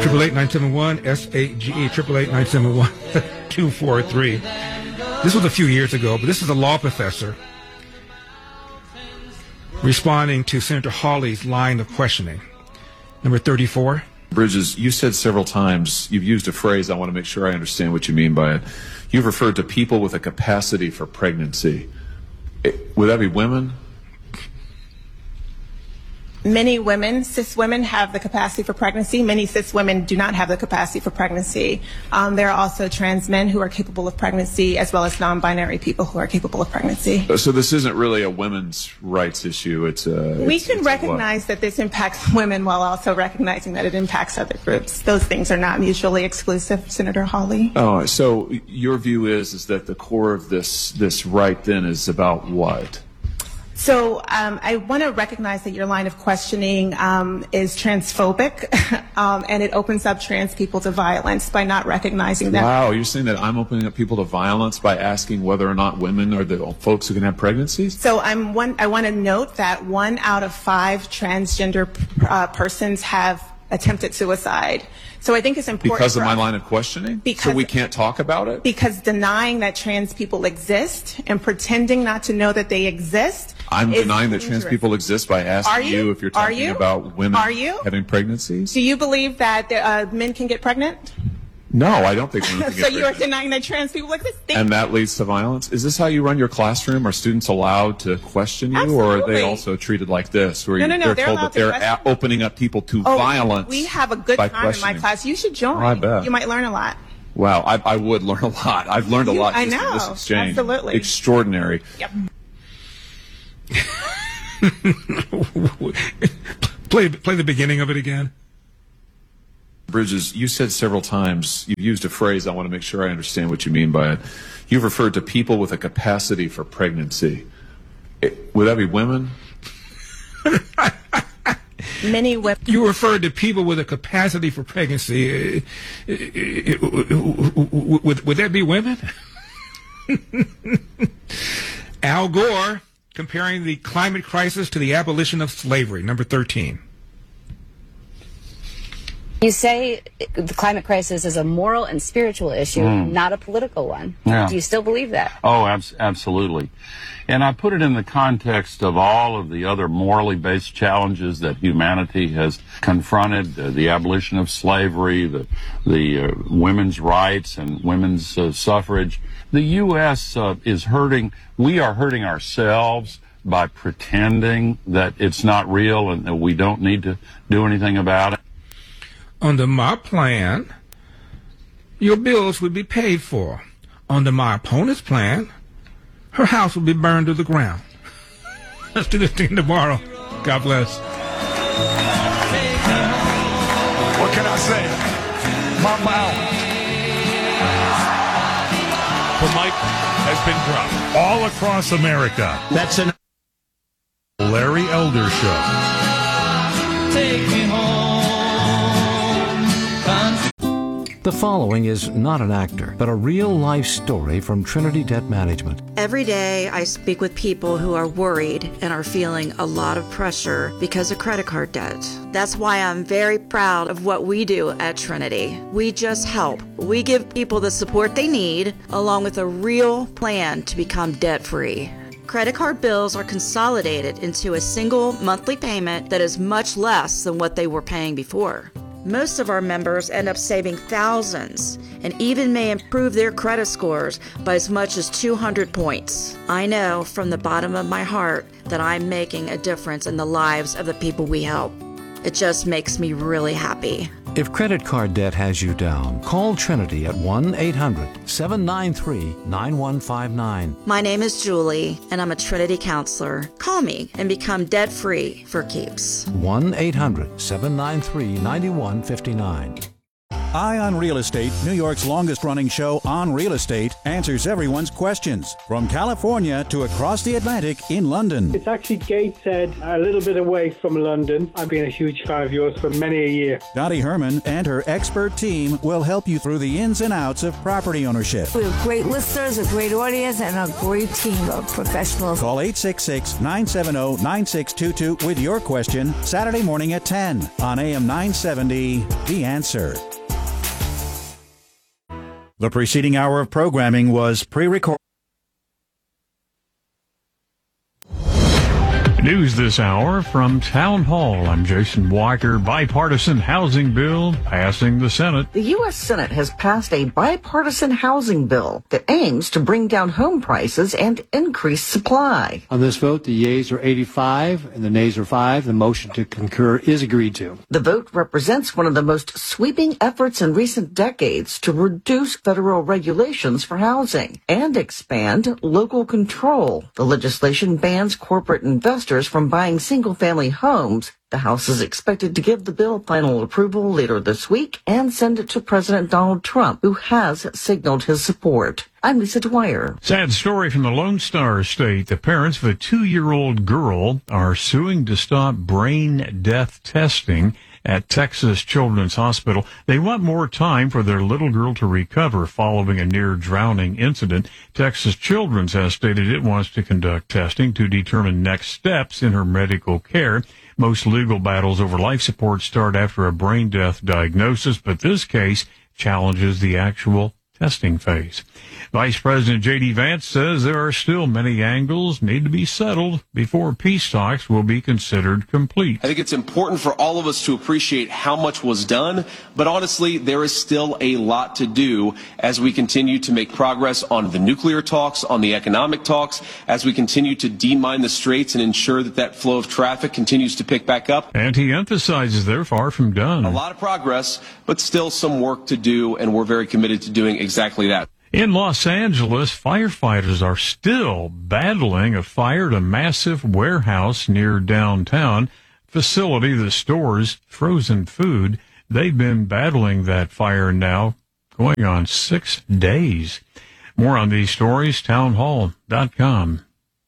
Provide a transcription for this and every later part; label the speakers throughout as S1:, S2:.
S1: 888-971 SAGE 888-971-243. This was a few years ago, but this is a law professor responding to Senator Hawley's line of questioning. Number 34.
S2: Bridges, you said several times, you've used a phrase, I want to make sure I understand what you mean by it. You've referred to people with a capacity for pregnancy. Would that be women?
S3: Many women, cis women, have the capacity for pregnancy. Many cis women do not have the capacity for pregnancy. There are also trans men who are capable of pregnancy, as well as non-binary people who are capable of pregnancy.
S2: So this isn't really a women's rights issue.
S3: We can recognize that this impacts women while also recognizing that it impacts other groups. Those things are not mutually exclusive, Senator Hawley.
S2: Oh, so your view is that the core of this right then is about what?
S3: So I want to recognize that your line of questioning is transphobic, and it opens up trans people to violence by not recognizing that.
S2: Wow, you're saying that I'm opening up people to violence by asking whether or not women are the folks who can have pregnancies?
S3: So I want to note that 1 out of 5 transgender persons have attempted suicide. So I think it's important
S2: because of my line of questioning? So we can't talk about it?
S3: Because denying that trans people exist and pretending not to know that they exist.
S2: I'm denying that trans people exist by asking you if you're talking about women having pregnancies?
S3: Do you believe that men can get pregnant?
S2: No, I don't think women can get
S3: So
S2: pregnant.
S3: you are denying that trans people exist?
S2: And that leads to violence? Is this how you run your classroom? Are students allowed to question you?
S3: Absolutely.
S2: Or are they also treated like this? Where
S3: No,
S2: they're told that they're opening up people to violence?
S3: We have a good time in my class. You should join.
S2: I bet.
S3: You might learn a lot.
S2: Wow, I would learn a lot. I've learned a lot just from this exchange.
S3: Absolutely.
S2: Extraordinary.
S3: Yep.
S1: Play the beginning of it again.
S2: Bridges, you said several times, you've used a phrase, I want to make sure I understand what you mean by it. You've referred to people with a capacity for pregnancy. Would that be women?
S3: Many women.
S1: You referred to people with a capacity for pregnancy. Would that be women? Al Gore comparing the climate crisis to the abolition of slavery. Number 13.
S4: You say the climate crisis is a moral and spiritual issue, not a political one.
S5: Yeah.
S4: Do you still believe that?
S5: Oh, absolutely. And I put it in the context of all of the other morally based challenges that humanity has confronted, the abolition of slavery, the women's rights and women's suffrage. The U.S. is hurting. We are hurting ourselves by pretending that it's not real and that we don't need to do anything about it.
S1: Under my plan, your bills would be paid for. Under my opponent's plan, her house would be burned to the ground. Let's do this thing tomorrow. God bless.
S6: What can I say? My mouth.
S7: The mic has been dropped. All across America.
S6: That's an
S7: Larry Elder Show.
S8: Take me home.
S9: The following is not an actor, but a real-life story from Trinity Debt Management.
S10: Every day I speak with people who are worried and are feeling a lot of pressure because of credit card debt. That's why I'm very proud of what we do at Trinity. We just help. We give people the support they need, along with a real plan to become debt-free. Credit card bills are consolidated into a single monthly payment that is much less than what they were paying before. Most of our members end up saving thousands and even may improve their credit scores by as much as 200 points. I know from the bottom of my heart that I'm making a difference in the lives of the people we help. It just makes me really happy.
S9: If credit card debt has you down, call Trinity at 1-800-793-9159.
S10: My name is Julie, and I'm a Trinity counselor. Call me and become debt-free for keeps.
S9: 1-800-793-9159.
S11: Eye on Real Estate, New York's longest-running show on real estate, answers everyone's questions. From California to across the Atlantic in London.
S12: It's actually Gateshead, a little bit away from London. I've been a huge fan of yours for many a year.
S11: Dottie Herman and her expert team will help you through the ins and outs of property ownership.
S13: We have great listeners, a great audience, and a great team of professionals.
S11: Call 866-970-9622 with your question Saturday morning at 10 on AM 970, The Answer. The preceding hour of programming was pre-recorded.
S14: News this hour from Town Hall. I'm Jason Walker. Bipartisan housing bill passing the Senate.
S15: The U.S. Senate has passed a bipartisan housing bill that aims to bring down home prices and increase supply.
S16: On this vote, the yeas are 85 and the nays are 5. The motion to concur is agreed to.
S15: The vote represents one of the most sweeping efforts in recent decades to reduce federal regulations for housing and expand local control. The legislation bans corporate investors from buying single-family homes. The House is expected to give the bill final approval later this week and send it to President Donald Trump, who has signaled his support. I'm Lisa Dwyer.
S14: Sad story from the Lone Star State. The parents of a 2-year-old girl are suing to stop brain death testing at Texas Children's Hospital. They want more time for their little girl to recover following a near-drowning incident. Texas Children's has stated it wants to conduct testing to determine next steps in her medical care. Most legal battles over life support start after a brain death diagnosis, but this case challenges the actual testing phase. Vice President J.D. Vance says there are still many angles need to be settled before peace talks will be considered complete.
S17: I think it's important for all of us to appreciate how much was done, but honestly, there is still a lot to do as we continue to make progress on the nuclear talks, on the economic talks, as we continue to demine the straits and ensure that that flow of traffic continues to pick back up.
S14: And he emphasizes they're far from done.
S17: A lot of progress, but still some work to do, and we're very committed to doing exactly that.
S14: In Los Angeles, firefighters are still battling a fire at a massive warehouse near downtown facility that stores frozen food. They've been battling that fire now going on 6 days. More on these stories, townhall.com.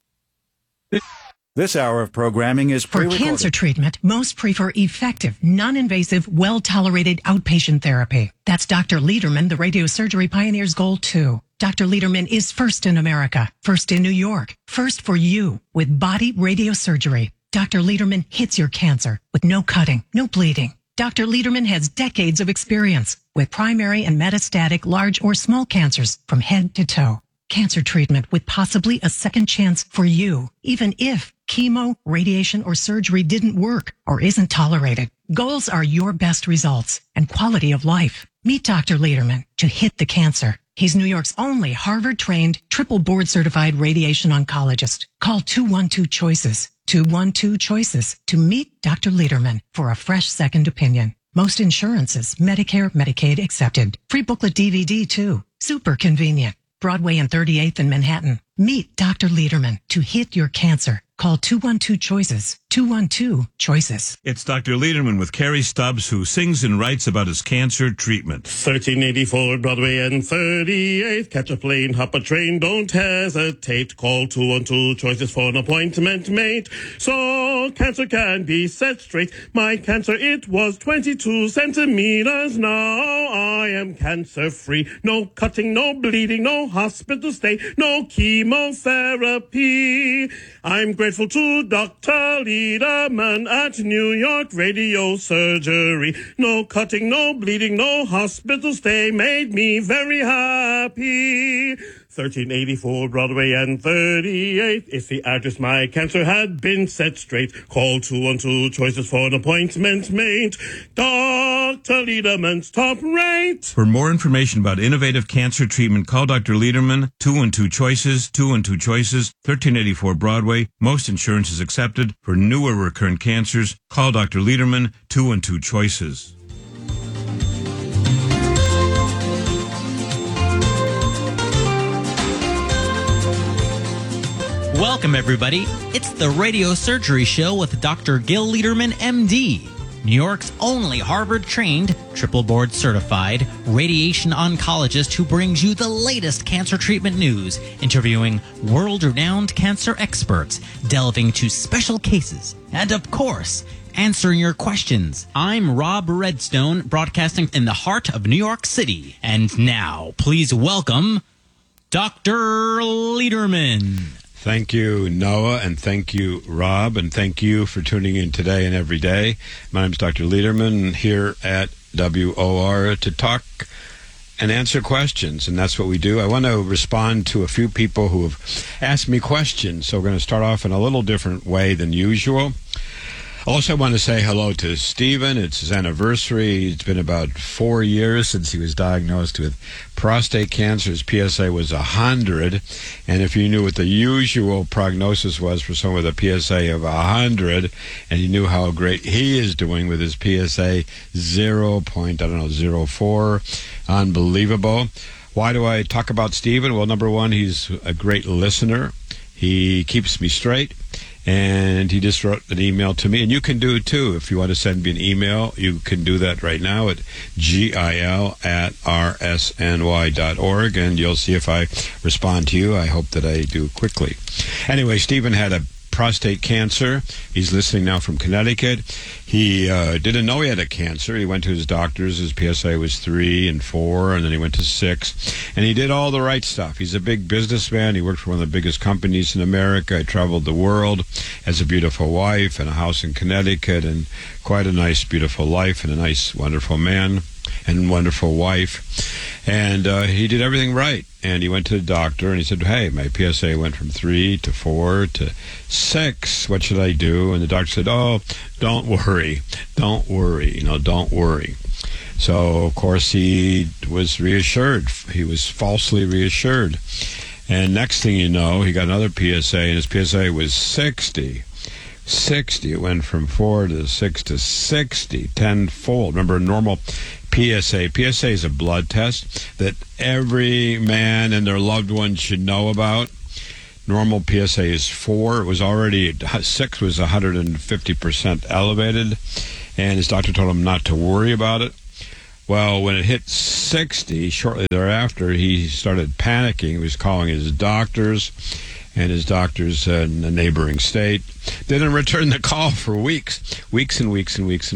S11: This hour of programming is pre-recorded.
S18: For cancer treatment, most prefer effective, non-invasive, well-tolerated outpatient therapy. That's Dr. Lederman, the radiosurgery pioneer's goal, too. Dr. Lederman is first in America, first in New York, first for you with body radiosurgery. Dr. Lederman hits your cancer with no cutting, no bleeding. Dr. Lederman has decades of experience with primary and metastatic large or small cancers from head to toe. Cancer treatment with possibly a second chance for you, even if chemo, radiation, or surgery didn't work or isn't tolerated. Goals are your best results and quality of life. Meet Dr. Lederman to hit the cancer. He's New York's only Harvard-trained, triple board-certified radiation oncologist. Call 212-CHOICES, 212-CHOICES to meet Dr. Lederman for a fresh second opinion. Most insurances, Medicare, Medicaid accepted. Free booklet DVD, too. Super convenient. Broadway and 38th in Manhattan. Meet Dr. Lederman to hit your cancer. Call 212-CHOICES, 212-CHOICES.
S19: It's Dr. Lederman with Carrie Stubbs, who sings and writes about his cancer treatment.
S20: 1384 Broadway and 38th. Catch a plane, hop a train, don't hesitate. Call 212-CHOICES for an appointment made. So cancer can be set straight. My cancer, it was 22 centimeters. Now I am cancer-free. No cutting, no bleeding, no hospital stay, no chemotherapy. I'm grateful to Dr. Lederman at New York Radiosurgery. No cutting, no bleeding, no hospital stay made me very happy. 1384 Broadway and 38th is the address. My cancer had been set straight. Call 212-CHOICES for an appointment made. Dr. Lederman's top rate.
S19: For more information about innovative cancer treatment, call Dr. Lederman, 212-CHOICES, 212-CHOICES, 1384 Broadway. Most insurance is accepted. For newer recurrent cancers, call Dr. Lederman, 212-CHOICES.
S21: Welcome, everybody. It's the Radio Surgery Show with Dr. Gil Lederman, MD. New York's only Harvard-trained, triple board-certified radiation oncologist who brings you the latest cancer treatment news, interviewing world-renowned cancer experts, delving into special cases, and of course, answering your questions. I'm Rob Redstone, broadcasting in the heart of New York City. And now, please welcome Dr. Lederman.
S22: Thank you, Noah, and thank you, Rob, and thank you for tuning in today and every day. My name is Dr. Lederman here at WOR to talk and answer questions, and that's what we do. I want to respond to a few people who have asked me questions, so we're going to start off in a little different way than usual. Also, I want to say hello to Stephen. It's his anniversary. It's been about 4 years since he was diagnosed with prostate cancer. His PSA was 100. And if you knew what the usual prognosis was for someone with a PSA of 100, and you knew how great he is doing with his PSA 0.04, unbelievable. Why do I talk about Stephen? Well, number one, he's a great listener. He keeps me straight. And he just wrote an email to me, and you can do it too. If you want to send me an email, you can do that right now at gil@rsny.org, and you'll see if I respond to you. I hope that I do quickly. Anyway, Stephen had a prostate cancer. He's listening now from Connecticut. He didn't know he had a cancer. He went to his doctors. His PSA was 3 and 4, and then he went to 6. And he did all the right stuff. He's a big businessman. He worked for one of the biggest companies in America. He traveled the world, has a beautiful wife and a house in Connecticut, and quite a nice, beautiful life, and a nice, wonderful man and wonderful wife. And he did everything right. And he went to the doctor, and he said, hey, my PSA went from 3 to 4 to 6. What should I do? And the doctor said, oh, don't worry. Don't worry. Don't worry. So, of course, he was reassured. He was falsely reassured. And next thing you know, he got another PSA, and his PSA was 60. 60. It went from 4 to 6 to 60, tenfold. Remember, normal PSA. PSA is a blood test that every man and their loved ones should know about. Normal PSA is 4. It was already 6 was 150% elevated, and his doctor told him not to worry about it. Well, when it hit 60, shortly thereafter, he started panicking. He was calling his doctors, and his doctors in a neighboring state didn't return the call for weeks and weeks.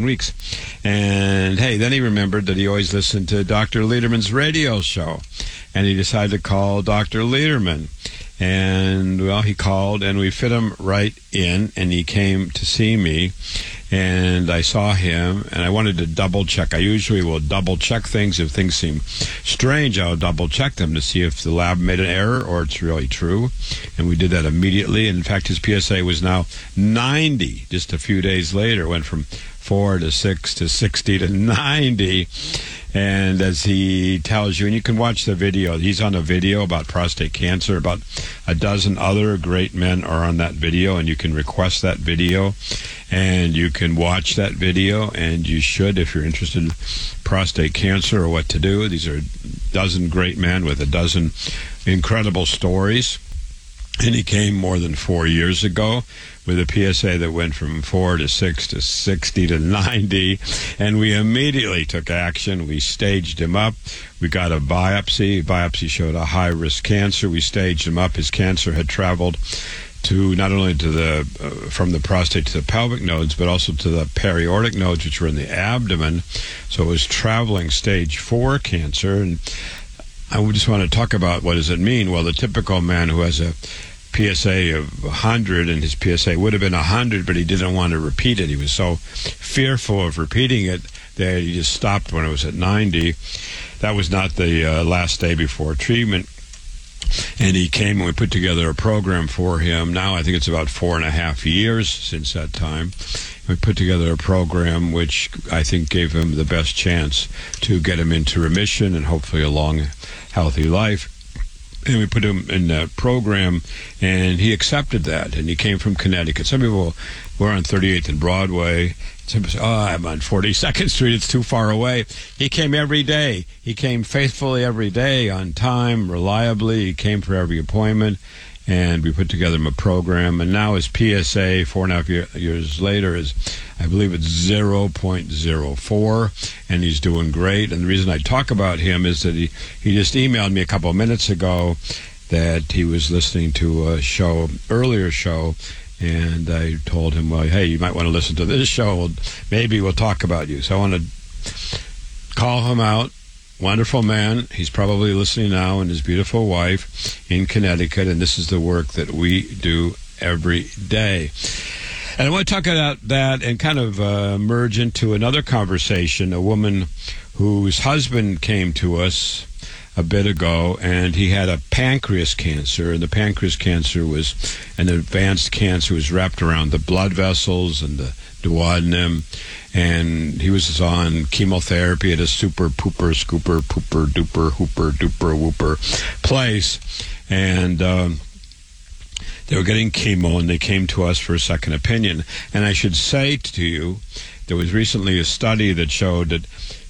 S22: And, hey, then he remembered that he always listened to Dr. Lederman's radio show, and he decided to call Dr. Lederman. And, well, he called, and we fit him right in, and he came to see me, and I saw him, and I wanted to double-check. I usually will double-check things. If things seem strange, I'll double-check them to see if the lab made an error or it's really true, and we did that immediately. And in fact, his PSA was now 90 just a few days later. It went from 4 to 6 to 60 to 90. And as he tells you, and you can watch the video, he's on a video about prostate cancer. About a dozen other great men are on that video, and you can request that video, and you can watch that video, and you should if you're interested in prostate cancer or what to do. These are a dozen great men with a dozen incredible stories. And he came more than 4 years ago with a PSA that went from 4 to 6 to 60 to 90. And we immediately took action. We staged him up. We got a biopsy. Biopsy showed a high-risk cancer. We staged him up. His cancer had traveled to not only to the from the prostate to the pelvic nodes, but also to the periaortic nodes, which were in the abdomen. So it was traveling stage 4 cancer. And I just want to talk about what does it mean. Well, the typical man who has a PSA of 100, and his PSA would have been 100, but he didn't want to repeat it. He was so fearful of repeating it that he just stopped when it was at 90. That was not the last day before treatment. And he came, and we put together a program for him. Now I think it's about 4.5 years since that time. We put together a program which I think gave him the best chance to get him into remission and hopefully a long, healthy life. And we put him in that program, and he accepted that, and he came from Connecticut. Some people were on 38th and Broadway. Some people say, I'm on 42nd Street, it's too far away. He came every day. He came faithfully every day, on time, reliably. He came for every appointment, and we put together him a program. And now his PSA, 4.5 years later, is I believe it's 0.04, and he's doing great. And the reason I talk about him is that he just emailed me a couple of minutes ago that he was listening to a earlier show, and I told him, well, hey, you might want to listen to this show. Maybe we'll talk about you. So I want to call him out. Wonderful man. He's probably listening now, and his beautiful wife in Connecticut, and this is the work that we do every day. And I want to talk about that and kind of merge into another conversation. A woman whose husband came to us a bit ago, and he had a pancreas cancer, and the pancreas cancer was an advanced cancer. It was wrapped around the blood vessels and the duodenum, and he was on chemotherapy at a super pooper scooper pooper duper hooper duper whooper place, and they were getting chemo, and they came to us for a second opinion. And I should say to you, there was recently a study that showed that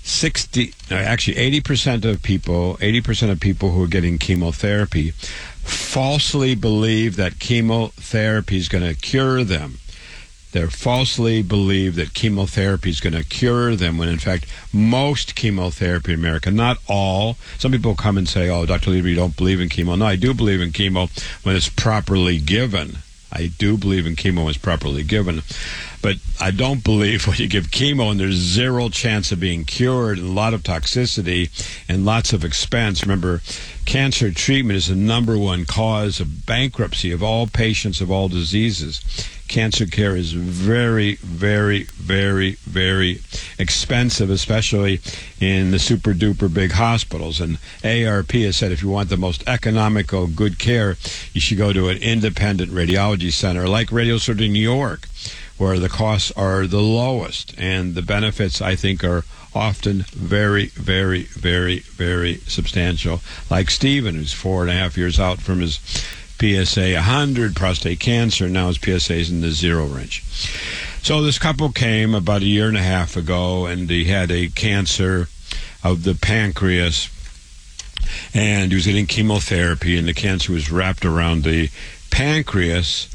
S22: 80% of people who are getting chemotherapy falsely believe that chemotherapy is going to cure them. They falsely believe that chemotherapy is going to cure them, when in fact most chemotherapy in America, not all. Some people come and say, oh, Dr. Lieber, you don't believe in chemo. No, I do believe in chemo when it's properly given. I do believe in chemo when it's properly given. But I don't believe when you give chemo and there's zero chance of being cured, and a lot of toxicity and lots of expense. Remember, cancer treatment is the number one cause of bankruptcy of all patients of all diseases. Cancer care is very, very, very, very expensive, especially in the super-duper big hospitals. And AARP has said if you want the most economical, good care, you should go to an independent radiology center like Radiosurgery New York, where the costs are the lowest, and the benefits, I think, are often very, very, very, very substantial. Like Stephen, who's 4.5 years out from his PSA 100 prostate cancer. Now his PSA is in the 0 range. So this couple came about 1.5 years ago, and he had a cancer of the pancreas, and he was getting chemotherapy, and the cancer was wrapped around the pancreas.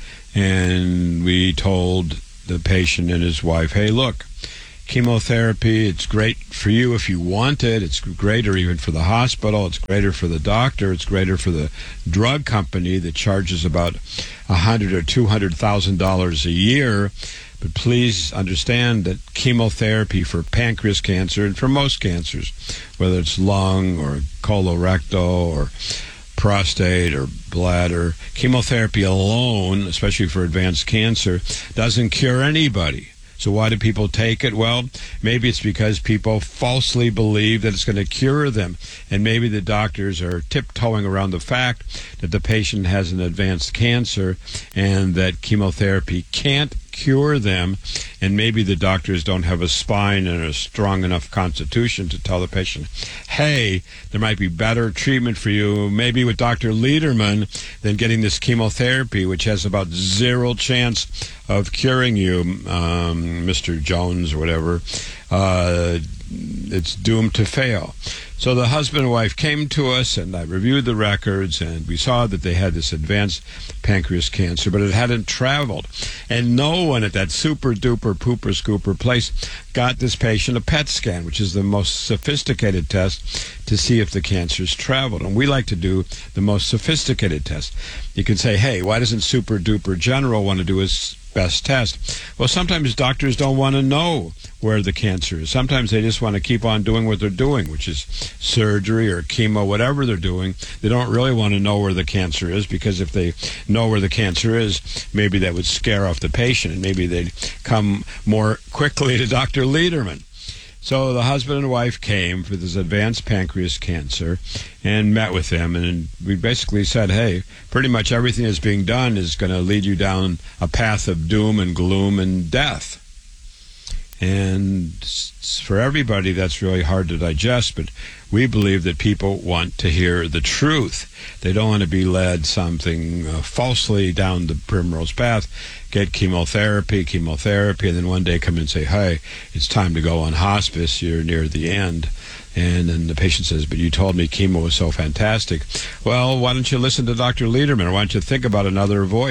S22: And we told the patient and his wife, hey, look, chemotherapy, it's great for you if you want it. It's greater even for the hospital. It's greater for the doctor. It's greater for the drug company that charges about $100,000 or $200,000 a year. But please understand that chemotherapy for pancreas cancer, and for most cancers, whether it's lung or colorectal or prostate or bladder, chemotherapy alone, especially for advanced cancer, doesn't cure anybody. So why do people take it? Well, maybe it's because people falsely believe that it's going to cure them. And maybe the doctors are tiptoeing around the fact that the patient has an advanced cancer and that chemotherapy can't cure them. And maybe the doctors don't have a spine and a strong enough constitution to tell the patient, hey, there might be better treatment for you, maybe with Dr. Lederman, than getting this chemotherapy, which has about zero chance of curing you, Mr. Jones or whatever. It's doomed to fail. So the husband and wife came to us, and I reviewed the records, and we saw that they had this advanced pancreas cancer, but it hadn't traveled. And no one at that super-duper pooper-scooper place got this patient a PET scan, which is the most sophisticated test to see if the cancer's traveled. And we like to do the most sophisticated test. You can say, hey, why doesn't super-duper general want to do his best test? Well, sometimes doctors don't want to know where the cancer is. Sometimes they just want to keep on doing what they're doing, which is surgery or chemo, whatever they're doing. They don't really want to know where the cancer is, because if they know where the cancer is, maybe that would scare off the patient, and maybe they'd come more quickly to Dr. Lederman. So the husband and wife came for this advanced pancreas cancer and met with him, and we basically said, hey, pretty much everything that's being done is going to lead you down a path of doom and gloom and death. And for everybody, that's really hard to digest, but we believe that people want to hear the truth. They don't want to be led something falsely down the primrose path, get chemotherapy, and then one day come in and say, hey, it's time to go on hospice, you're near the end. And then the patient says, but you told me chemo was so fantastic. Well, why don't you listen to Dr. Lederman, or why don't you think about another voice?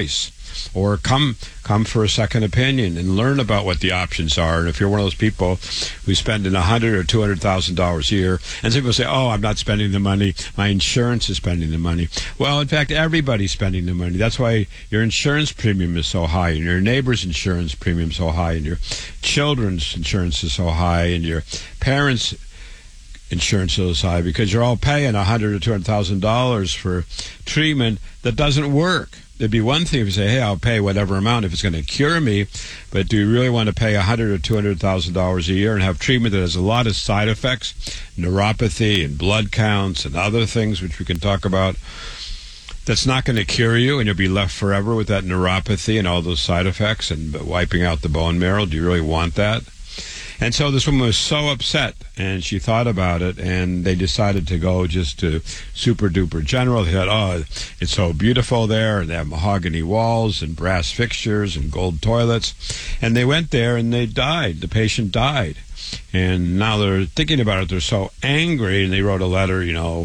S22: or come for a second opinion and learn about what the options are. And if you're one of those people who spend $100,000 or $200,000 a year, and some people say, oh, I'm not spending the money, my insurance is spending the money. Well, in fact, everybody's spending the money. That's why your insurance premium is so high, and your neighbor's insurance premium is so high, and your children's insurance is so high, and your parents' insurance is so high, because you're all paying $100,000 or $200,000 for treatment that doesn't work. It'd be one thing if you say, hey, I'll pay whatever amount if it's going to cure me, but do you really want to pay $100,000 or $200,000 a year and have treatment that has a lot of side effects, neuropathy and blood counts and other things which we can talk about, that's not going to cure you, and you'll be left forever with that neuropathy and all those side effects and wiping out the bone marrow? Do you really want that? And so this woman was so upset, and she thought about it, and they decided to go just to Super Duper General. They said, oh, it's so beautiful there, and they have mahogany walls and brass fixtures and gold toilets. And they went there, and they died. The patient died. And now they're thinking about it. They're so angry, and they wrote a letter,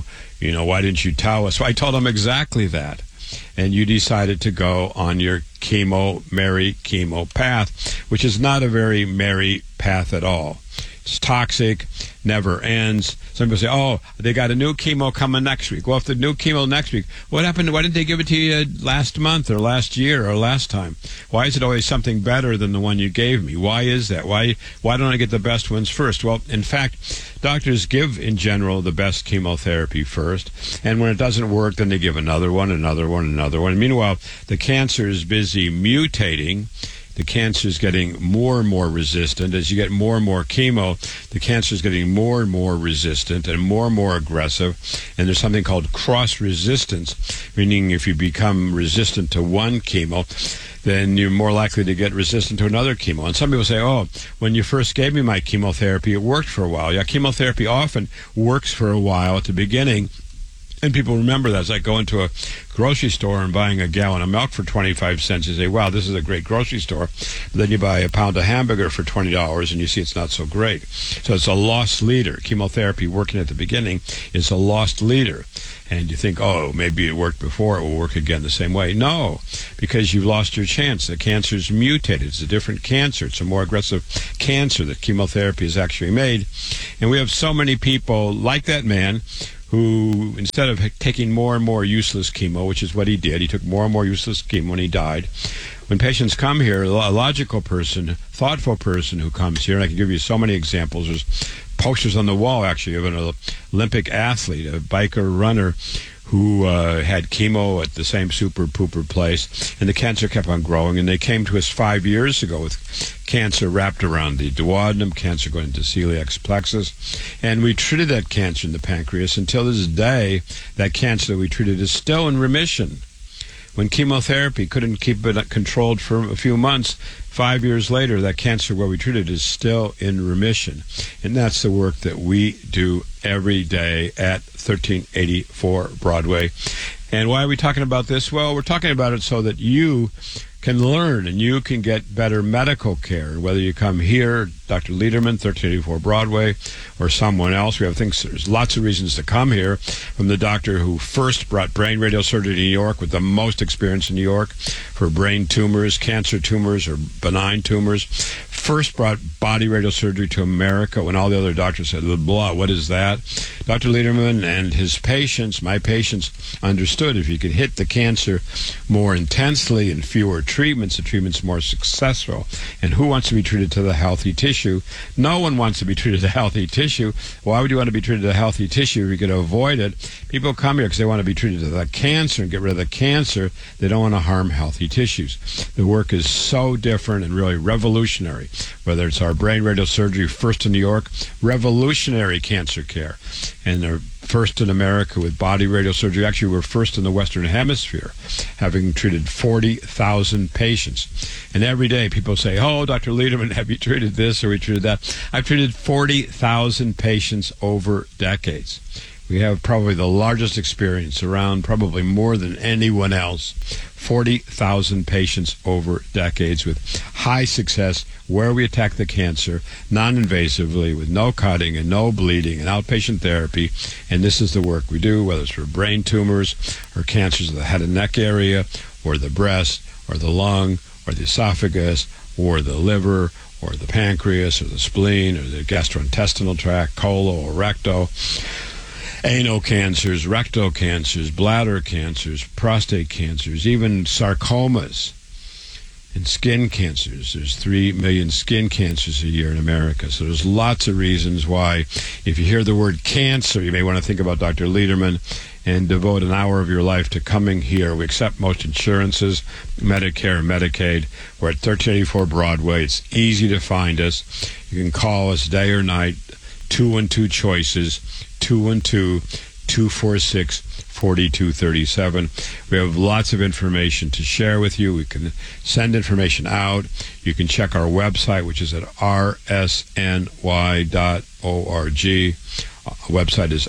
S22: why didn't you tell us? So I told them exactly that. And you decided to go on your merry chemo path, which is not a very merry path at all. It's toxic, never ends. Some people say, oh, they got a new chemo coming next week. Well, if the new chemo next week, what happened? Why didn't they give it to you last month or last year or last time? Why is it always something better than the one you gave me? Why is that? Why don't I get the best ones first? Well, in fact, doctors give, in general, the best chemotherapy first. And when it doesn't work, then they give another one, another one, another one. And meanwhile, the cancer is busy mutating. The cancer is getting more and more resistant. As you get more and more chemo, the cancer is getting more and more resistant and more aggressive. And there's something called cross-resistance, meaning if you become resistant to one chemo, then you're more likely to get resistant to another chemo. And some people say, oh, when you first gave me my chemotherapy, it worked for a while. Yeah, chemotherapy often works for a while at the beginning. And people remember that. It's like going to a grocery store and buying a gallon of milk for 25 cents. You say, wow, this is a great grocery store. But then you buy a pound of hamburger for $20 and you see it's not so great. So it's a lost leader. Chemotherapy working at the beginning is a lost leader. And you think, oh, maybe it worked before, it will work again the same way. No, because you've lost your chance. The cancer's mutated. It's a different cancer. It's a more aggressive cancer that chemotherapy has actually made. And we have so many people like that man who, instead of taking more and more useless chemo, which is what he did, he took more and more useless chemo when he died. When patients come here, a logical person, thoughtful person who comes here, and I can give you so many examples. There's posters on the wall, actually, of an Olympic athlete, a biker runner, who had chemo at the same super pooper place, and the cancer kept on growing. And they came to us 5 years ago with cancer wrapped around the duodenum, cancer going into celiac plexus, and we treated that cancer in the pancreas. Until this day, that cancer that we treated is still in remission. When chemotherapy couldn't keep it controlled for a few months, 5 years later, that cancer where we treated is still in remission. And that's the work that we do every day at 1384 Broadway. And why are we talking about this? Well, we're talking about it so that you can learn and you can get better medical care. Whether you come here, Dr. Lederman, 1384 Broadway, or someone else, there's lots of reasons to come here. From the doctor who first brought brain radiosurgery to New York, with the most experience in New York for brain tumors, cancer tumors, or benign tumors. First brought body radiosurgery to America when all the other doctors said, blah, what is that? Dr. Lederman and his patients, my patients, understood if you could hit the cancer more intensely and fewer treatments, the treatment's more successful. And who wants to be treated to the healthy tissue? No one wants to be treated to healthy tissue. Why would you want to be treated to healthy tissue if you could avoid it? People come here because they want to be treated to the cancer and get rid of the cancer. They don't want to harm healthy tissues. The work is so different and really revolutionary. Whether it's our brain radiosurgery, first in New York, revolutionary cancer care. And they're first in America with body radiosurgery. Actually, we're first in the Western Hemisphere, having treated 40,000 patients. And every day people say, oh, Dr. Lederman, have you treated this or we treated that? I've treated 40,000 patients over decades. We have probably the largest experience around, probably more than anyone else. 40,000 patients over decades with high success where we attack the cancer non-invasively with no cutting and no bleeding and outpatient therapy. And this is the work we do, whether it's for brain tumors or cancers of the head and neck area or the breast or the lung or the esophagus or the liver or the pancreas or the spleen or the gastrointestinal tract, colon or rectal, anal cancers, rectal cancers, bladder cancers, prostate cancers, even sarcomas and skin cancers. There's 3 million skin cancers a year in America. So there's lots of reasons why, if you hear the word cancer, you may want to think about Dr. Lederman and devote an hour of your life to coming here. We accept most insurances, Medicare and Medicaid. We're at 1384 Broadway. It's easy to find us. You can call us day or night, 212-CHOICES, 212-246-4237. We have lots of information to share with you. We can send information out. You can check our website, which is at rsny.org. Website is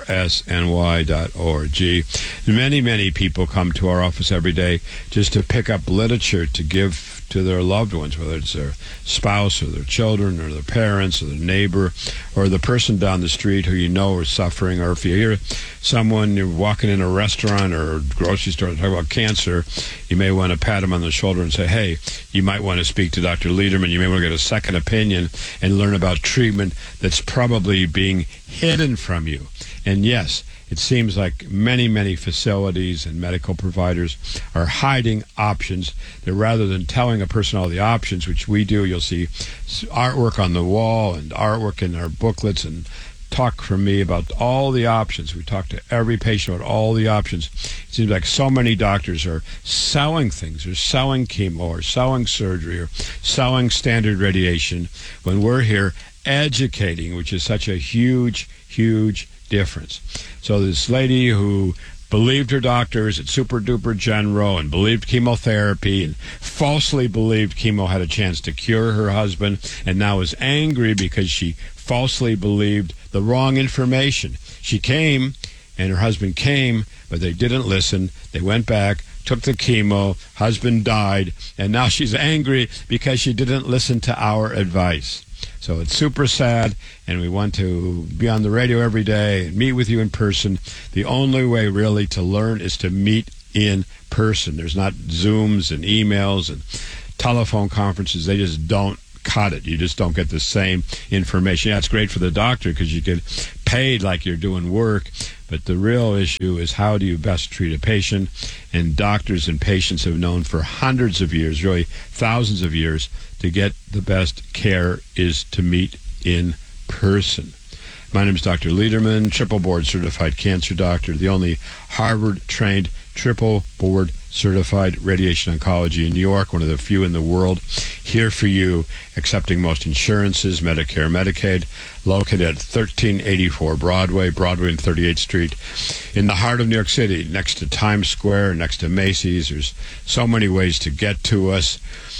S22: rsny.org. Many people come to our office every day just to pick up literature to give to their loved ones, whether it's their spouse or their children or their parents or their neighbor or the person down the street who you know is suffering. Or if you hear someone, you're walking in a restaurant or a grocery store and talk about cancer, you may want to pat them on the shoulder and say, hey, you might want to speak to Dr. Lederman. You may want to get a second opinion and learn about treatment that's probably being hidden from you. And yes, it seems like many facilities and medical providers are hiding options. That rather than telling a person all the options, which we do, you'll see artwork on the wall and artwork in our booklets and talk from me about all the options. We talk to every patient about all the options. It seems like so many doctors are selling things. They're selling chemo or selling surgery or selling standard radiation when we're here educating, which is such a huge difference. So this lady who believed her doctors at Super Duper General and believed chemotherapy and falsely believed chemo had a chance to cure her husband, and now is angry because she falsely believed the wrong information. She came and her husband came, but they didn't listen. They went back, took the chemo, husband died, and now she's angry because she didn't listen to our advice. So it's super sad, and we want to be on the radio every day and meet with you in person. The only way really to learn is to meet in person. There's not Zooms and emails and telephone conferences. They just don't cut it. You just don't get the same information. Yeah, it's great for the doctor because you get paid like you're doing work, but the real issue is how do you best treat a patient? And doctors and patients have known for hundreds of years, really thousands of years, to get the best care is to meet in person. My name is Dr. Lederman, triple board certified cancer doctor, the only Harvard-trained triple board certified radiation oncology in New York, one of the few in the world. Here for you, accepting most insurances, Medicare, Medicaid, located at 1384 Broadway and 38th Street, in the heart of New York City, next to Times Square, next to Macy's. There's so many ways to get to us.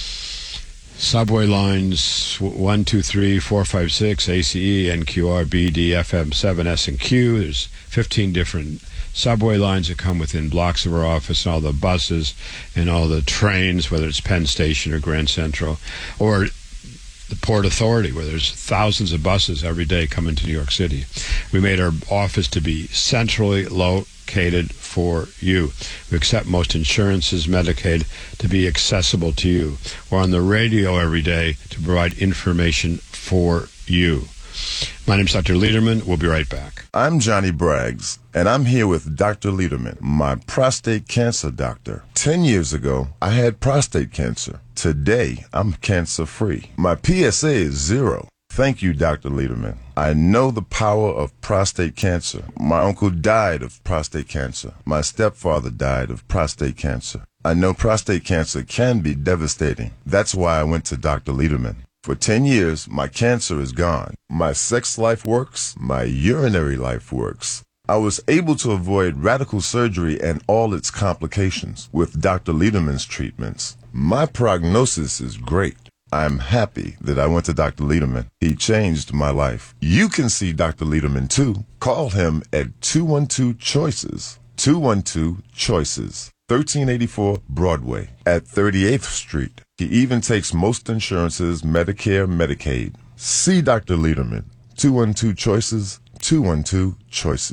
S22: Subway lines 1, 2, 3, 4, 5, 6, ACE, NQR, BD, FM, 7, S, and Q. There's 15 different subway lines that come within blocks of our office, and all the buses and all the trains, whether it's Penn Station or Grand Central, or the Port Authority, where there's thousands of buses every day coming to New York City. We made our office to be centrally located for you. We accept most insurances, Medicaid, to be accessible to you. We're on the radio every day to provide information for you. My name's Dr. Lederman. We'll be right back.
S2: I'm Johnny Braggs, and I'm here with Dr. Lederman, my prostate cancer doctor. 10 years ago, I had prostate cancer. Today, I'm cancer-free. My PSA is 0. Thank you, Dr. Lederman. I know the power of prostate cancer. My uncle died of prostate cancer. My stepfather died of prostate cancer. I know prostate cancer can be devastating. That's why I went to Dr. Lederman. For 10 years, my cancer is gone. My sex life works. My urinary life works. I was able to avoid radical surgery and all its complications with Dr. Lederman's treatments. My prognosis is great. I'm happy that I went to Dr. Lederman. He changed my life. You can see Dr. Lederman too. Call him at 212-CHOICES. 212-CHOICES. 1384 Broadway at 38th Street. He even takes most insurances, Medicare, Medicaid. See Dr. Lederman. 212-CHOICES. 212-CHOICES.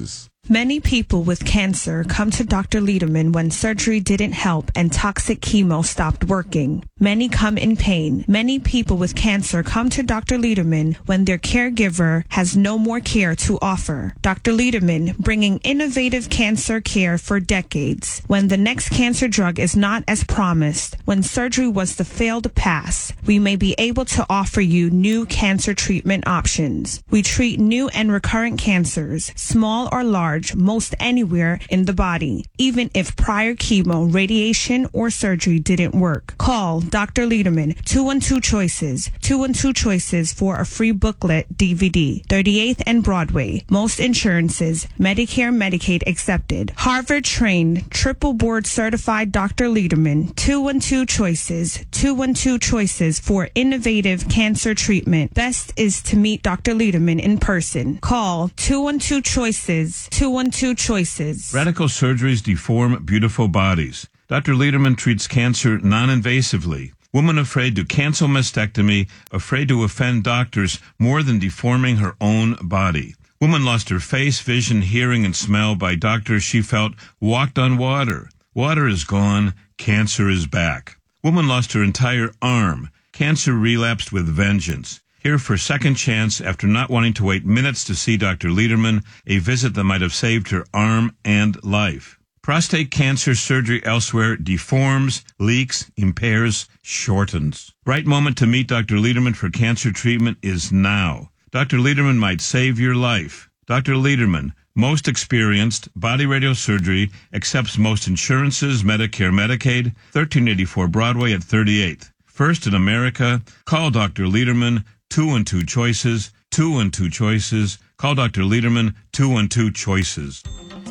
S3: Many people with cancer come to Dr. Lederman when surgery didn't help and toxic chemo stopped working. Many come in pain. Many people with cancer come to Dr. Lederman when their caregiver has no more care to offer. Dr. Lederman, bringing innovative cancer care for decades. When the next cancer drug is not as promised, when surgery was the failed pass, we may be able to offer you new cancer treatment options. We treat new and recurrent cancers, small or large, most anywhere in the body, even if prior chemo, radiation, or surgery didn't work. Call Dr. Lederman, 212-CHOICES, 212-CHOICES for a free booklet DVD, 38th and Broadway. Most insurances, Medicare, Medicaid accepted. Harvard-trained, triple board certified Dr. Lederman, 212-CHOICES, 212-CHOICES for innovative cancer treatment. Best is to meet Dr. Lederman in person. Call 212-CHOICES, 212-CHOICES.
S19: Radical surgeries deform beautiful bodies. Dr. Lederman treats cancer non-invasively. Woman afraid to cancel mastectomy, afraid to offend doctors more than deforming her own body. Woman lost her face, vision, hearing, and smell by doctors she felt walked on water. Water is gone. Cancer is back. Woman lost her entire arm. Cancer relapsed with vengeance. Here for second chance after not wanting to wait minutes to see Dr. Lederman, a visit that might have saved her arm and life. Prostate cancer surgery elsewhere deforms, leaks, impairs, shortens. Right moment to meet Dr. Lederman for cancer treatment is now. Dr. Lederman might save your life. Dr. Lederman, most experienced, body radiosurgery, accepts most insurances, Medicare, Medicaid, 1384 Broadway at 38th. First in America, call Dr. Lederman, 212-CHOICES, 212-CHOICES. Call Dr. Lederman, 212-CHOICES.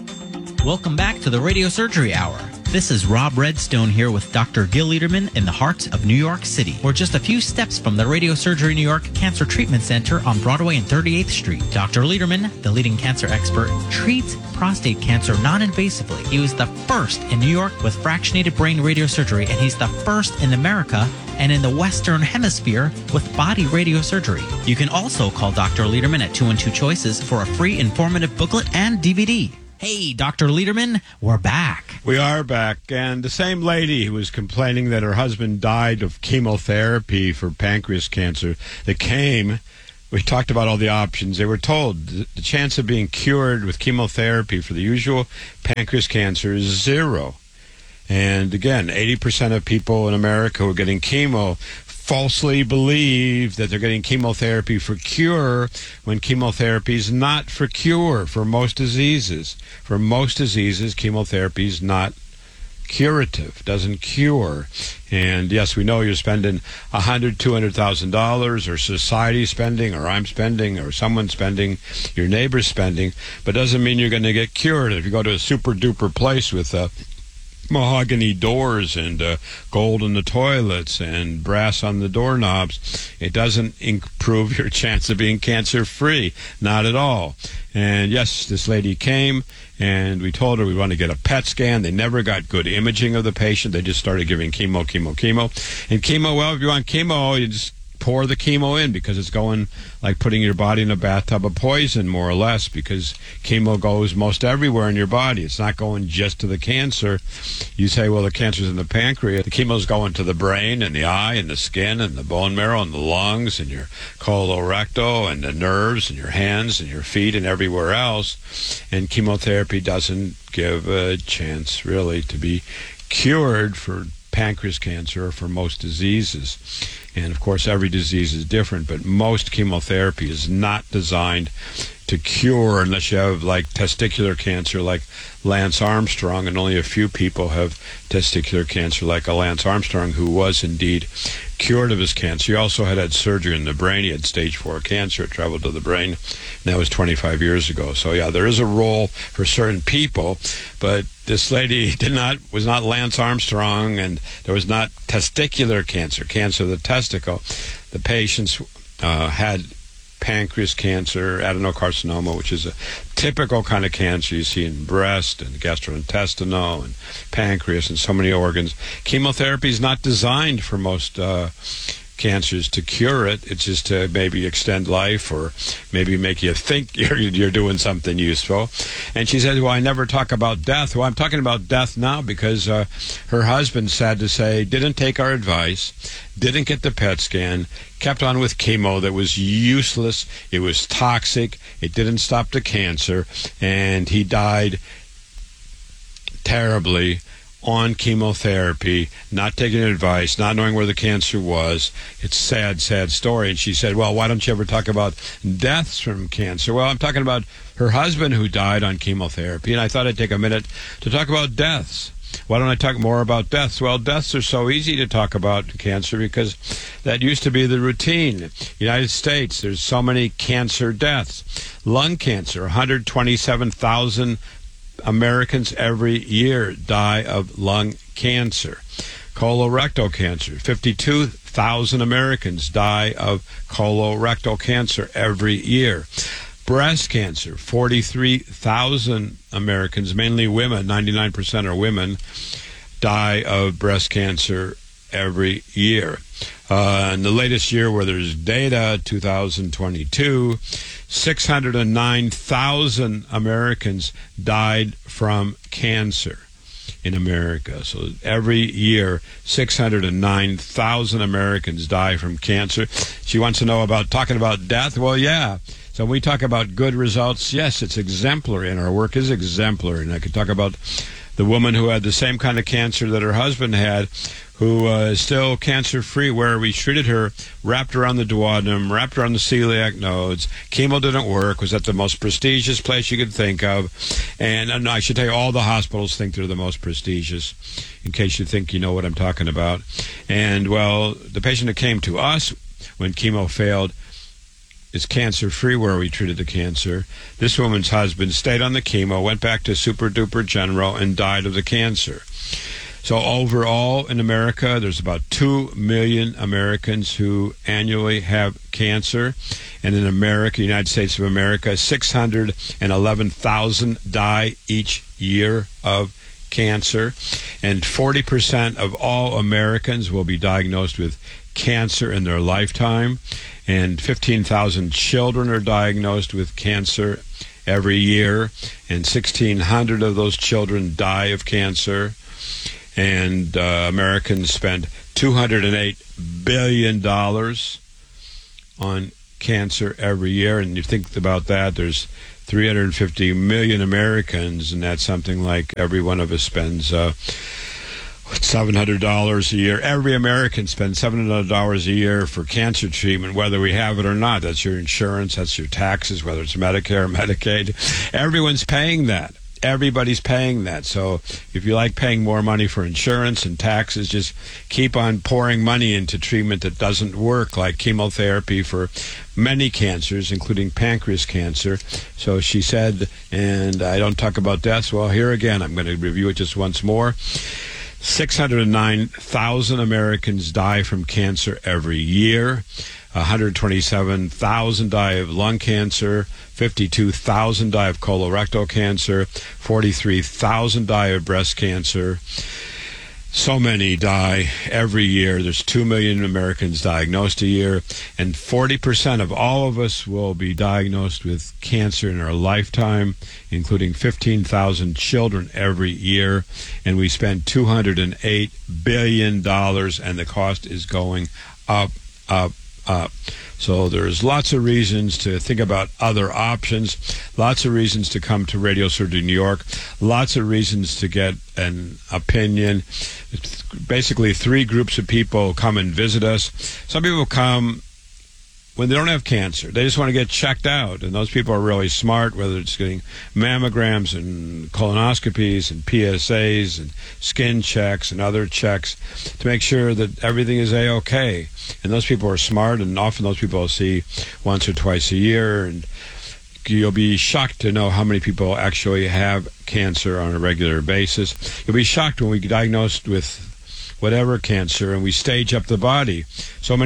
S21: Welcome back to the Radio Surgery Hour. This is Rob Redstone here with Dr. Gil Lederman in the heart of New York City. We're just a few steps from the Radio Surgery New York Cancer Treatment Center on Broadway and 38th Street. Dr. Lederman, the leading cancer expert, treats prostate cancer non-invasively. He was the first in New York with fractionated brain radiosurgery, and he's the first in America and in the Western Hemisphere with body radiosurgery. You can also call Dr. Lederman at 212-CHOICES for a free informative booklet and DVD. Hey, Dr. Lederman, we're back.
S22: We are back. And the same lady who was complaining that her husband died of chemotherapy for pancreas cancer that came, we talked about all the options. They were told the chance of being cured with chemotherapy for the usual pancreas cancer is 0. And again, 80% of people in America who are getting chemo falsely believe that they're getting chemotherapy for cure when chemotherapy is not for cure for most diseases. For most diseases, chemotherapy is not curative, doesn't cure. And yes, we know you're spending $100,000, $200,000, or society's spending, or I'm spending, or someone's spending, your neighbor's spending, but doesn't mean you're going to get cured. If you go to a super duper place with mahogany doors and gold in the toilets and brass on the doorknobs, it doesn't improve your chance of being cancer free. Not at all. And yes, this lady came and we told her we want to get a PET scan. They never got good imaging of the patient. They just started giving chemo. And chemo, well, if you want chemo, you just pour the chemo in, because it's going like putting your body in a bathtub of poison, more or less, because chemo goes most everywhere in your body. It's not going just to the cancer. You say, well, the cancer's in the pancreas. The chemo's going to the brain and the eye and the skin and the bone marrow and the lungs and your colorectal and the nerves and your hands and your feet and everywhere else. And chemotherapy doesn't give a chance, really, to be cured for pancreas cancer or for most diseases. And of course, every disease is different, but most chemotherapy is not designed to cure, unless you have like testicular cancer like Lance Armstrong, and only a few people have testicular cancer like a Lance Armstrong, who was indeed cured of his cancer. He also had surgery in the brain. He had stage 4 cancer. It traveled to the brain, and that was 25 years ago. So yeah, there is a role for certain people, but this lady was not Lance Armstrong, and there was not testicular cancer, cancer of the testicle. The patients had pancreas cancer, adenocarcinoma, which is a typical kind of cancer you see in breast and gastrointestinal and pancreas and so many organs. Chemotherapy is not designed for most cancers to cure it. It's just to maybe extend life or maybe make you think you're doing something useful. And she said, well, I never talk about death. Well, I'm talking about death now because her husband, sad to say, didn't take our advice, didn't get the PET scan, kept on with chemo that was useless. It was toxic. It didn't stop the cancer. And he died terribly on chemotherapy, not taking advice, not knowing where the cancer was. It's a sad, sad story. And she said, well, why don't you ever talk about deaths from cancer? Well, I'm talking about her husband who died on chemotherapy, and I thought I'd take a minute to talk about deaths. Why don't I talk more about deaths? Well, deaths are so easy to talk about cancer because that used to be the routine. United States, there's so many cancer deaths. Lung cancer, 127,000 Americans every year die of lung cancer. Colorectal cancer, 52,000 Americans die of colorectal cancer every year. Breast cancer, 43,000 Americans, mainly women, 99% are women, die of breast cancer every year. In the latest year where there's data, 2022, 609,000 Americans died from cancer in America. So every year, 609,000 Americans die from cancer. She wants to know about talking about death. Well, yeah. So when we talk about good results, yes, it's exemplary, and our work is exemplary. And I could talk about the woman who had the same kind of cancer that her husband had, who is still cancer-free, where we treated her, wrapped around the duodenum, wrapped around the celiac nodes. Chemo didn't work, was at the most prestigious place you could think of. And I should tell you, all the hospitals think they're the most prestigious, in case you think you know what I'm talking about. And, well, the patient that came to us when chemo failed is cancer-free where we treated the cancer. This woman's husband stayed on the chemo, went back to super-duper general, and died of the cancer. So overall in America, there's about 2 million Americans who annually have cancer. And in America, United States of America, 611,000 die each year of cancer. And 40% of all Americans will be diagnosed with cancer in their lifetime. And 15,000 children are diagnosed with cancer every year. And 1,600 of those children die of cancer. And Americans spend $208 billion on cancer every year. And you think about that, there's 350 million Americans, and that's something like every one of us spends $700 a year. Every American spends $700 a year for cancer treatment, whether we have it or not. That's your insurance, that's your taxes, whether it's Medicare or Medicaid. Everyone's paying that. Everybody's paying that. So if you like paying more money for insurance and taxes, just keep on pouring money into treatment that doesn't work, like chemotherapy for many cancers, including pancreas cancer. So she said, and I don't talk about deaths. Well, here again, I'm going to review it just once more. 609,000 Americans die from cancer every year. 127,000 die of lung cancer, 52,000 die of colorectal cancer, 43,000 die of breast cancer. So many die every year. There's 2 million Americans diagnosed a year, and 40% of all of us will be diagnosed with cancer in our lifetime, including 15,000 children every year, and we spend $208 billion, and the cost is going up. So there's lots of reasons to think about other options, lots of reasons to come to Radio Surgery New York, lots of reasons to get an opinion. It's basically 3 groups of people come and visit us. Some people come when they don't have cancer. They just want to get checked out, and those people are really smart, whether it's getting mammograms and colonoscopies and PSAs and skin checks and other checks to make sure that everything is A-OK. And those people are smart, and often those people I'll see once or twice a year, and you'll be shocked to know how many people actually have cancer on a regular basis. You'll be shocked when we get diagnosed with whatever cancer and we stage up the body. So many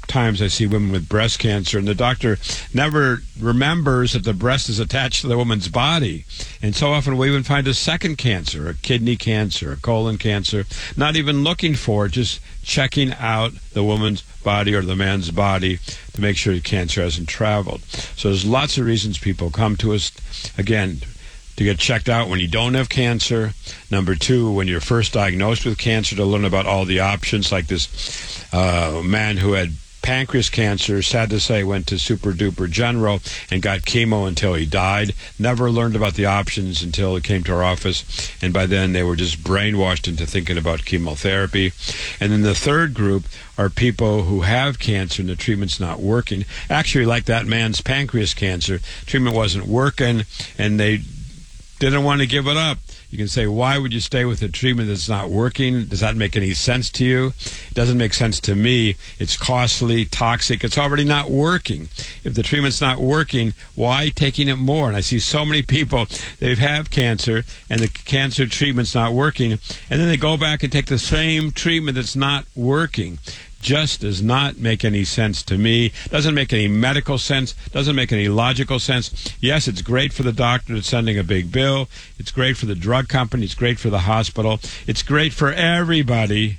S22: times I see women with breast cancer, and the doctor never remembers that the breast is attached to the woman's body. And so often we even find a second cancer, a kidney cancer, a colon cancer, not even looking for it, just checking out the woman's body or the man's body to make sure the cancer hasn't traveled. So there's lots of reasons people come to us, again, to get checked out when you don't have cancer. Number two, when you're first diagnosed with cancer, to learn about all the options, like this man who had pancreas cancer, sad to say, went to Super Duper General and got chemo until he died. Never learned about the options until he came to our office, and by then they were just brainwashed into thinking about chemotherapy. And then the third group are people who have cancer and the treatment's not working. Actually, like that man's pancreas cancer, treatment wasn't working, and they didn't want to give it up. You can say, why would you stay with a treatment that's not working? Does that make any sense to you? It doesn't make sense to me. It's costly, toxic. It's already not working. If the treatment's not working, why taking it more? And I see so many people, they have cancer, and the cancer treatment's not working, and then they go back and take the same treatment that's not working. Just does not make any sense to me. Doesn't make any medical sense. Doesn't make any logical sense. Yes, it's great for the doctor that's sending a big bill. It's great for the drug company. It's great for the hospital. It's great for everybody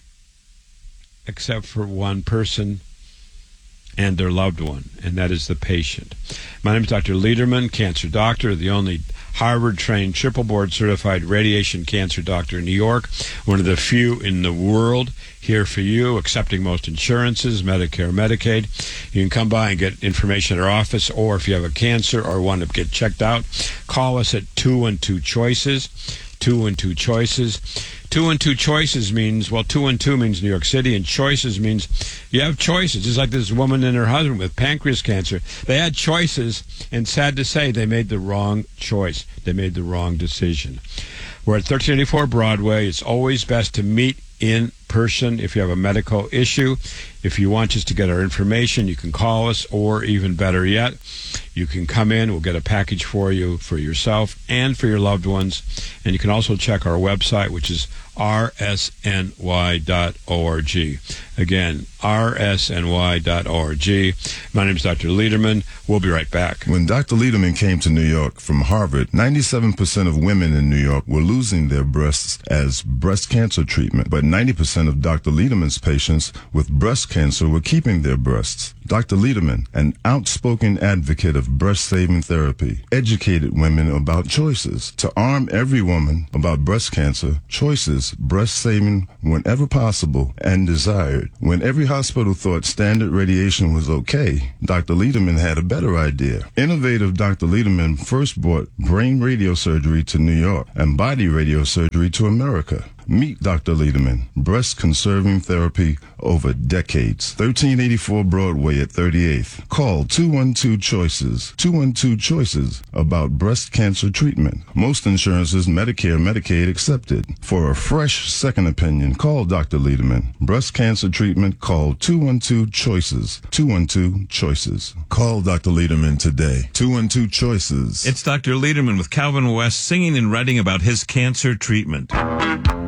S22: except for one person and their loved one, and that is the patient. My name is Dr. Lederman, cancer doctor, the only Harvard-trained, triple board-certified radiation cancer doctor in New York, one of the few in the world here for you, accepting most insurances, Medicare, Medicaid. You can come by and get information at our office, or if you have a cancer or want to get checked out, call us at 212-CHOICES, 212-CHOICES. 212 choices means, well, 212 means New York City, and choices means you have choices. Just like this woman and her husband with pancreas cancer. They had choices, and sad to say, they made the wrong choice. They made the wrong decision. We're at 1384 Broadway. It's always best to meet in person if you have a medical issue. If you want just to get our information, you can call us, or even better yet, you can come in. We'll get a package for you, for yourself and for your loved ones. And you can also check our website, which is rsny.org. Again, rsny.org. My name is Dr. Lederman. We'll be right back.
S2: When Dr. Lederman came to New York from Harvard, 97% of women in New York were losing their breasts as breast cancer treatment, but 90% of Dr. Lederman's patients with breast cancer were keeping their breasts. Dr. Lederman, an outspoken advocate of breast-saving therapy, educated women about choices. To arm every woman about breast cancer, choices, breast-saving whenever possible and desired. When every hospital thought standard radiation was okay, Dr. Lederman had a better idea. Innovative Dr. Lederman first brought brain radiosurgery to New York and body radiosurgery to America. Meet Dr. Lederman, breast-conserving therapy over decades. 1384 Broadway at 38th. Call 212-CHOICES. 212-CHOICES about breast cancer treatment. Most insurances, Medicare, Medicaid accepted. For a fresh second opinion, call Dr. Lederman. Breast cancer treatment, call 212-CHOICES. 212-CHOICES. Call Dr. Lederman today. 212-CHOICES.
S19: It's Dr. Lederman with Calvin West singing and writing about his cancer treatment.